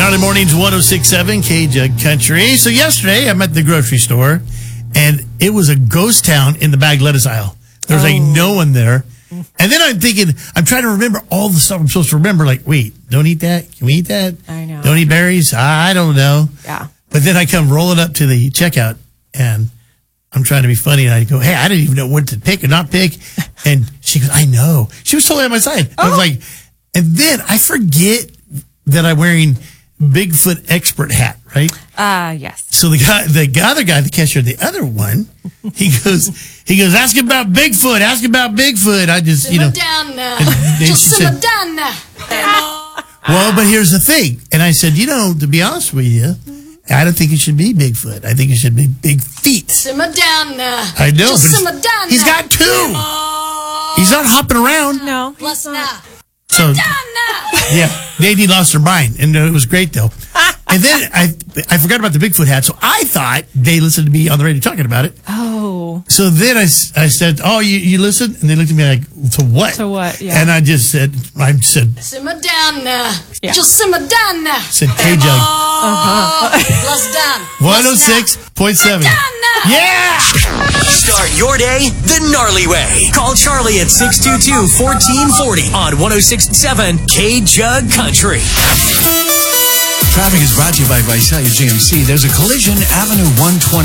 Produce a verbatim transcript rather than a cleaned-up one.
Gnarly Mornings, one oh six point seven K-Jug Country. So yesterday, I'm at the grocery store, and it was a ghost town in the bag lettuce aisle. There was oh. like no one there. And then I'm thinking, I'm trying to remember all the stuff I'm supposed to remember. Like, wait, don't eat that? Can we eat that? I know. Don't eat berries? I don't know. Yeah. But then I come rolling up to the checkout, and I'm trying to be funny, and I go, hey, I didn't even know what to pick or not pick. And she goes, I know. She was totally on my side. Oh. I was like, and then I forget that I'm wearing Bigfoot expert hat, right? Ah, uh, yes. So the guy, the other guy, the cashier, the other one, he goes, he goes, ask about Bigfoot, ask about Bigfoot. I just, you know. Simmer down now. Just simmer down now. Well, but here's the thing. And I said, you know, to be honest with you, I don't think it should be Bigfoot. I think it should be Big Feet. Simmer down now. I know. Just simmer down He's now. got two. Oh. He's not hopping around. No. Plus now. So, down now. Yeah, Nadine lost her mind, and it was great, though. And then I I forgot about the Bigfoot hat, so I thought they listened to me on the radio talking about it. Oh. So then I, I said, oh, you, you listened? And they looked at me like, to what? To what, yeah. And I just said, I said, simmer down now. Yeah. Just simmer down now. said K-Jug. Uh-huh. Plus down. one oh six point seven. Down now. Yeah! Start your day the gnarly way. Call Charlie at six two two, one four four zero on one oh six point seven K-Jug Country. Traffic is brought to you by Visalia G M C. There's a collision, Avenue one twenty.